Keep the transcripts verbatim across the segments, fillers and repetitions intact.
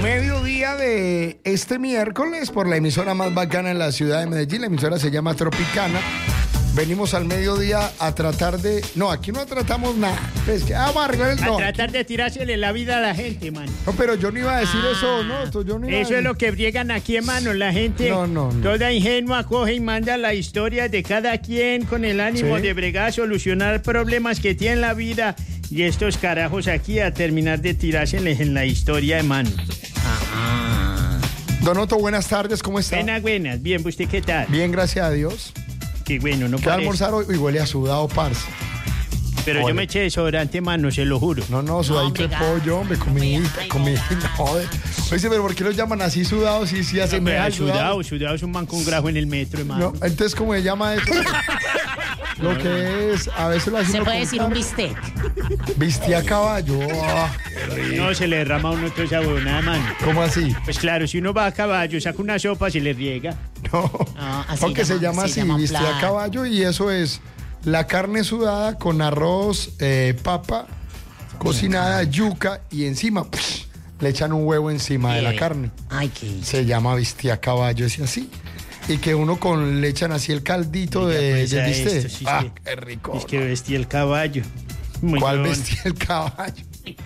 Mediodía de este miércoles por la emisora más bacana en la ciudad de Medellín. La emisora se llama Tropicana. Venimos al mediodía a tratar de... No, aquí no tratamos nada. Pues que vamos a arreglar el... A No, tratar de tirársele la vida a la gente, mano. no, pero yo no iba a decir Ah, eso, no. Yo no iba a Eso decir- es lo que briegan aquí, hermano. La gente No, no, no. toda ingenua coge y manda la historia de cada quien con el ánimo Sí. de bregar, solucionar problemas que tiene la vida. Y estos carajos aquí a terminar de tirárseles en la historia, hermano. Don Otto, buenas tardes, ¿cómo está? Buenas, buenas. Bien, ¿usted qué tal? Bien, gracias a Dios. Qué bueno, no ¿Qué va a parece. almorzar hoy? Uy, huele a sudado, parce. Pero yo Ole. me eché desodorante, mano, se lo juro. No, no, sudadito de hombre, pollo, hombre, comidita, ay, no. comidita, joder. Oye, pero ¿por qué lo llaman así sudados? Sí, sí, hacen Hombre, real sudado, sudado es un man con grajo en el metro, hermano. No, entonces, ¿cómo se llama eso? Lo que es, a veces lo hace Se uno puede con decir un carne. bistec. Vistí a caballo. Ah, No, se le derrama a uno toda esa huevonada, mano. ¿cómo así? Pues claro, si uno va a caballo, saca una sopa, se le riega. No. No, así Aunque se llama- llama se así, llama vistí a plato. caballo, y eso es la carne sudada con arroz, eh, papa, cocinada, yuca, y encima psh, le echan un huevo encima de la Bien. carne. Ay, qué... Se llama vistí a caballo, es así. Y que uno con le echan así el caldito Oiga, de, pues, de a bistec. esto, sí, ah, sí. qué rico. Es que vestí el caballo. Muy ¿Cuál bien. vestí el caballo?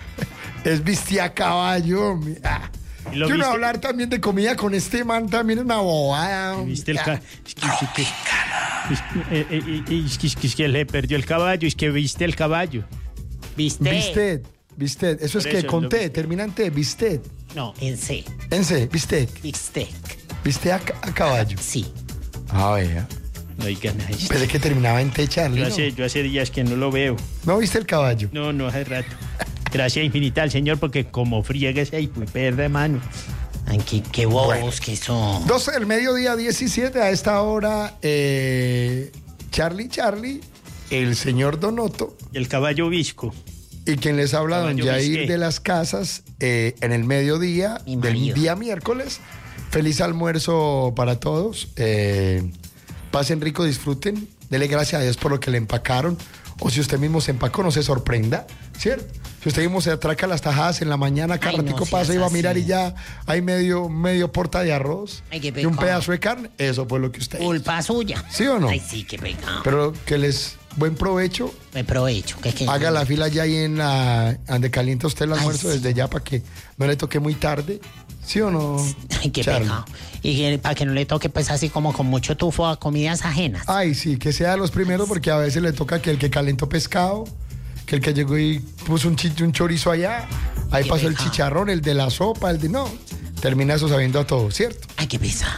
Es vistí a caballo, hombre. Ah. ¿Y lo Que uno viste? hablar también de comida con este man también es una bobada. hombre. ¿Viste el Ah. caballo? Es que, es que- es que- eh, eh, eh, es que- es que- es que le perdió el caballo. Es que viste el caballo. ¿Viste? Bistet, bistet. Eso es Por que eso con lo T, bistet. termina en T, bistet. No, en C. En C, bistet. Bistec. Viste a, ca- a caballo. Sí. Ah, vea. Oigan, ahí está. Pensé que terminaba en T, Charlie. Yo ¿no? hace, yo hace días que no lo veo. ¿No viste el caballo? No, no, hace rato. Gracias infinita al Señor, porque como friega ese ahí, pues perra, hermano. Ay, qué, qué bobos Bueno. que son. doce del mediodía, diecisiete. A esta hora, eh, Charlie, Charlie, el señor Donoto Y el caballo visco. y quien les habla, don Caballo Yair Bisqué. de las Casas, eh, en el mediodía Mi del marido. día miércoles. Feliz almuerzo para todos. Eh, pasen rico, disfruten. Dele gracias a Dios por lo que le empacaron. O si usted mismo se empacó, no se sorprenda, ¿cierto? Si usted mismo se atraca las tajadas en la mañana, cada Ay, no ratico seas pasa y va a mirar así. y ya hay medio, medio porta de arroz Ay, qué y un pecado. pedazo de carne. Eso fue lo que usted hizo. Culpa suya. ¿Sí o no? Ay, sí, qué pecado. Pero que les buen provecho. Me provecho. Que, que, Haga la fila ya ahí en la donde calienta usted el Ay, almuerzo sí. desde ya para que no le toque muy tarde. ¿Sí o no? Ay, qué Charlie? pecado. Y que, para que no le toque, pues así como con mucho tufo a comidas ajenas. Ay, sí, que sea de los primeros porque a veces le toca que el que calentó pescado, que el que llegó y puso un, chi- un chorizo allá, ahí Qué pasó el pecado. chicharrón, el de la sopa, el de no. Termina eso sabiendo a todo, ¿cierto? Hay que pesar.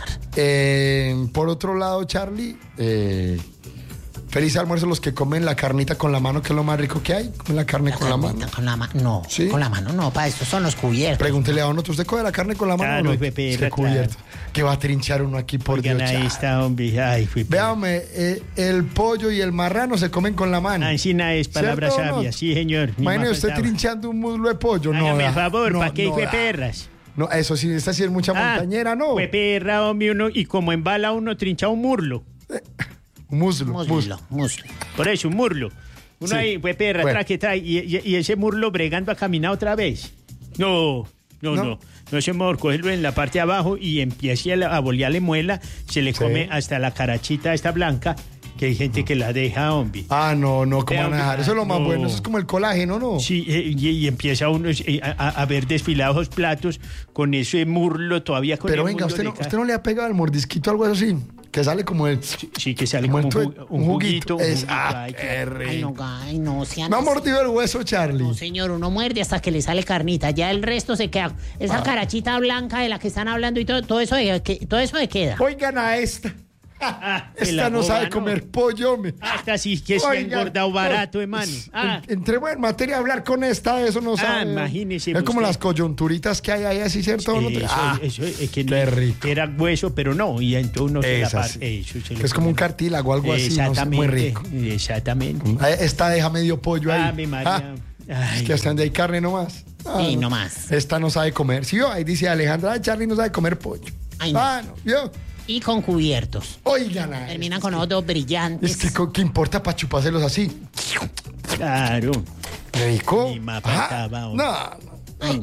Eh, por otro lado, Charlie, eh, feliz almuerzo los que comen la carnita con la mano, que es lo más rico que hay. Comen la carne La con la carnita mano. Con la mano. No, ¿Sí? con la mano no. Para eso son los cubiertos. Pregúntele a uno, ¿usted coge la carne con la mano Claro, o no? hijo de perra, Usted cubierto. Que va a trinchar uno aquí por Oigan, Dios. ahí Charlie. está, hombre. Ay, fui Véame, eh, el pollo y el marrano se comen con la mano. Encina es palabra ¿Cierto o no? sabia. Sí, señor. Ni Imagine más usted faltaba. trinchando un muslo de pollo. No, Hágame da. el favor, No, ¿para qué no hijo de da. perras? No, eso sí, esta sí es mucha Ah, montañera, ¿no? Fue perra, hombre, uno, y como en bala uno trincha un murlo. Muslo, muslo. Muslo, muslo. Por eso, un murlo. Uno Sí. ahí, fue perra, Bueno. trae que trae, y, y- y ese murlo bregando a caminar otra vez. No, no, No. no. No, ese mejor cogerlo en la parte de abajo y empiece a, la- a bolearle muela, se le Sí. come hasta la carachita esta blanca, que hay gente que la deja, hombre. Ah, no, no, ¿cómo Vea, van a dejar? Eso es lo más no. bueno, eso es como el colágeno, ¿no? Sí, eh, y, y empieza uno eh, a, a- a ver desfilados los platos con ese murlo todavía con Pero el venga, muslo usted de no, ca- usted no le ha pegado el mordisquito o algo así, que sale como el... Sí, que sale como como, el un, tue- ju- un un juguito. juguito. un Es- juguito, ah, ay, que- qué Ay, rico. no, ay, no, sean No ha así. mordido el hueso, Charlie. No, señor, uno muerde hasta que le sale carnita. Ya el resto se queda. Esa Ah. carachita blanca de la que están hablando y todo, todo eso, de, que, todo eso de queda. Oigan a esta. Ah, que Esta la no boba, sabe comer pollo, hombre. Ah, esta sí que se ha Oiga, engordado barato, no, hermano. Ah, en- Entremos en materia a hablar con esta, eso no Ah, sabe. imagínese Es como usted. las coyunturitas que hay ahí, así, ¿cierto? ¿No? eso, Ah, eso, es que qué no- rico. era hueso, pero no, y entonces uno se la Esa parte. sí. Eso se le Es como un come. cartílago, algo así, no sé, Exactamente, muy rico. exactamente. Ah, esta deja medio pollo ahí. Ave María. Ah, es Ay, que hasta donde hay carne nomás. Ah, Sí, nomás. Esta no sabe comer. Sí, ahí dice Alejandra, Charlie no sabe comer pollo. Ay, no. Ah, no, ¿vio? Y con cubiertos. Oigan, a Terminan este. con ojos dos brillantes. Es que, co- ¿qué importa para chupárselos así? claro. ¿Rico? Ni más Ajá. faltaba, hombre. No, no. Ay, no.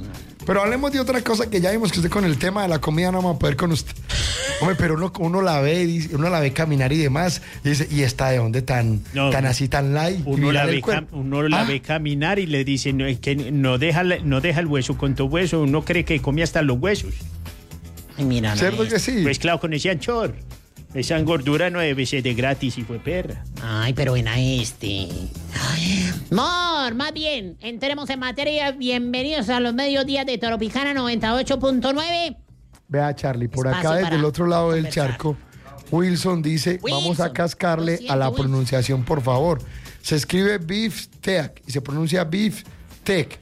Pero hablemos de otra cosa que ya vimos que usted con el tema de la comida no va a poder con usted. Hombre, pero uno, uno la ve, dice- uno la ve caminar y demás, y dice, ¿y está de dónde tan, No, tan así, tan light? Uno Y la, mirar el ve, cam- cuerpo. uno la Ah, ve caminar y le dice no, es que no deja, la- no deja el hueso con tu hueso. Uno cree que come hasta los huesos. Ay, mira. ¿Cierto que sí? Pues claro, con ese anchor. Esa gordura no debe ser de gratis, hijo de perra. Ay, pero ven a este. Ay. Mor, más bien, entremos en materia. Bienvenidos a los mediodías de Tropicana noventa y ocho punto nueve. Vea, Charlie, por Espacio acá desde para el otro lado del conversar. charco, Wilson dice, Wilson, vamos a cascarle lo siento, a la Wilson. pronunciación, por favor. Se escribe beefsteak y se pronuncia beefsteak.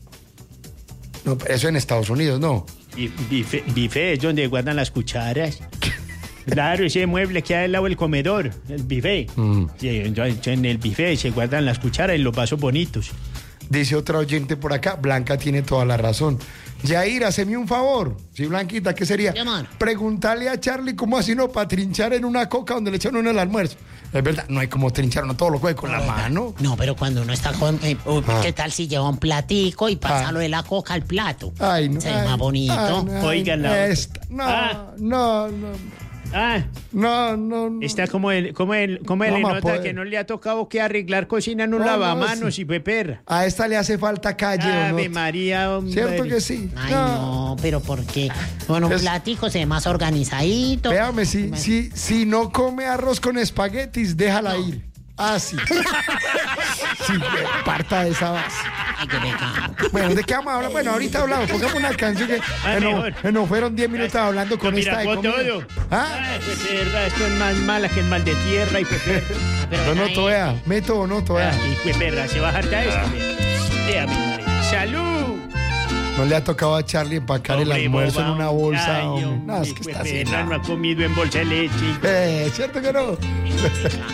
No, eso en Estados Unidos, no. Y bife, bife es donde guardan las cucharas. Claro, ese mueble que hay al lado del comedor, el buffet. Mm. Sí, entonces, en el buffet se guardan las cucharas y los vasos bonitos. Dice otra oyente por acá, Blanca tiene toda la razón. Yair, haceme un favor. Sí, Blanquita, ¿qué sería? Mi amor. Preguntarle a Charlie cómo así no para trinchar en una coca donde le echan uno el almuerzo. Es verdad, no hay como trinchar, uno todo lo coge con la mano. No, pero cuando uno está con. eh, uh, Ah. ¿Qué tal si lleva un platico y pasa Ah. lo de la coca al plato? Ay, no. Se ve ay, más bonito. ay, no, Oigan la- esta- No, Ah. no, no, Ah, no, no, no. está como el, como el, como el No, le ma, nota poder. que no le ha tocado que arreglar cocina en un No, no, lavamanos sí. y peperra. A esta le hace falta calle, Ave ¿no? María, hombre. ¿Cierto que sí? Ay, no, pero ¿por qué? Bueno, un Es- platico se ve más organizadito. Véame, si, si, si no come arroz con espaguetis, déjala ir. Ah, sí. Sí, parta de esa base. Ay, qué pecado. Bueno, ¿de qué vamos a hablar? Bueno, ahorita hablamos. Pongamos una canción que Ah, que no, mejor. que no fueron diez minutos hablando con No, esta mira, de con comida. todo. ¿Ah? Ay, pues de verdad, esto es más mala que el mal de tierra y peperra. Pero No, no, ahí- todavía. Meto o no, todavía. Ay, peperra, se va a hartar eso. Déjame, María. ¡Salud! No le ha tocado a Charlie empacar el Hombre, almuerzo en boba, una bolsa. ay, hombre. hombre, No, es que está así. peperra no ha comido en bolsa de leche. Eh, ¿cierto que no?